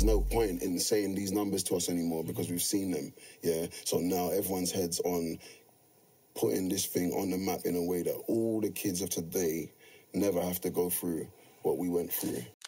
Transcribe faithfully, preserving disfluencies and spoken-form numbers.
there's no point in saying these numbers to us anymore because we've seen them, yeah? So now everyone's head's on putting this thing on the map in a way that all the kids of today never have to go through what we went through.